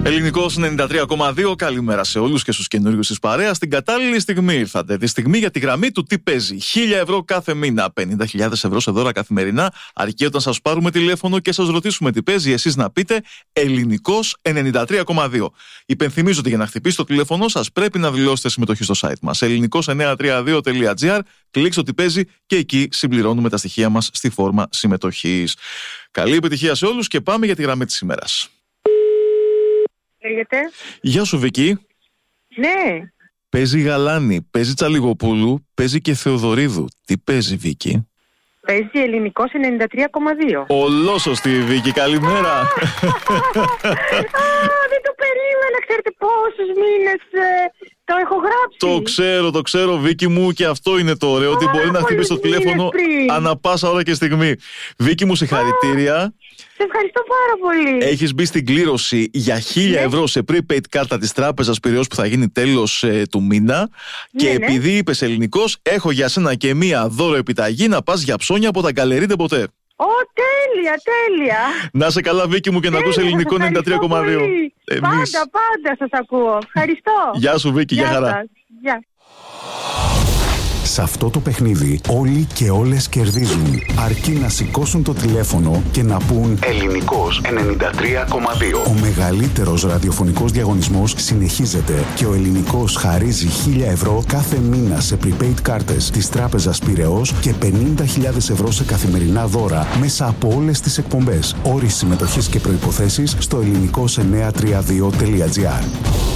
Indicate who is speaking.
Speaker 1: Ελληνικός 93,2. Καλημέρα σε όλους και στους καινούριους της παρέας. Στην κατάλληλη στιγμή ήρθατε. Τη στιγμή για τη γραμμή του τι παίζει. 1.000 ευρώ κάθε μήνα. 50.000 ευρώ σε δώρα καθημερινά. Αρκεί όταν σας πάρουμε τηλέφωνο και σας ρωτήσουμε τι παίζει, εσείς να πείτε Ελληνικός 93,2. Υπενθυμίζω ότι για να χτυπήσει το τηλέφωνο σας πρέπει να δηλώσετε συμμετοχή στο site μας. Ελληνικός932.gr. Κλείξτε ότι παίζει και εκεί συμπληρώνουμε τα στοιχεία μας στη φόρμα συμμετοχής. Καλή επιτυχία σε όλους και πάμε για τη γραμμή της ημέρας.
Speaker 2: Λέγεται.
Speaker 1: Γεια σου Βίκη.
Speaker 2: Ναι.
Speaker 1: Παίζει Γαλάνη, παίζει Τσαλιγοπούλου, παίζει και Θεοδωρίδου. Τι παίζει Βίκη?
Speaker 2: Παίζει Ελληνικός 93,2.
Speaker 1: Ολόσωστη Βίκη, καλημέρα.
Speaker 2: Δεν το περίμενα, ξέρετε πόσους μήνες το έχω γράψει.
Speaker 1: Το ξέρω Βίκη μου, και αυτό είναι το ωραίο, ότι μπορεί να χτυπήσει το τηλέφωνο ανά πάσα ώρα και στιγμή. Βίκη μου, συγχαρητήρια.
Speaker 2: Σε ευχαριστώ πάρα πολύ.
Speaker 1: Έχεις μπει στην κλήρωση για 1.000 ευρώ σε prepaid κάρτα της Τράπεζας Πειραιώς που θα γίνει τέλος του μήνα. Και επειδή είπες Ελληνικός, έχω για σένα και μία δώρο επιταγή να πας για ψώνια από τα Γκαλερί Ποτέ.
Speaker 2: Τέλεια.
Speaker 1: Να σε καλά Βίκη μου και να ακούς Ελληνικό 93,2.
Speaker 2: Πάντα σας ακούω. Ευχαριστώ.
Speaker 1: Γεια σου Βίκη, για χαρά.
Speaker 2: Γεια.
Speaker 3: Σε αυτό το παιχνίδι όλοι και όλες κερδίζουν. Αρκεί να σηκώσουν το τηλέφωνο και να πούν Ελληνικός 93,2. Ο μεγαλύτερος ραδιοφωνικός διαγωνισμός συνεχίζεται και ο Ελληνικός χαρίζει 1.000 ευρώ κάθε μήνα σε prepaid κάρτες της Τράπεζας Πειραιώς και 50.000 ευρώ σε καθημερινά δώρα μέσα από όλες τις εκπομπές. Όροι συμμετοχής και προϋποθέσεις στο ελληνικός932.gr.